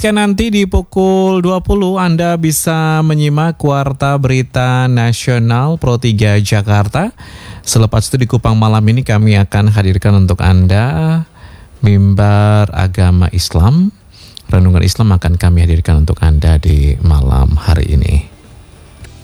Nanti di pukul 20 Anda bisa menyimak Warta Berita Nasional Pro 3 Jakarta. Selepas itu di Kupang malam ini kami akan hadirkan untuk Anda Mimbar Agama Islam. Renungan Islam akan kami hadirkan untuk Anda di malam hari ini.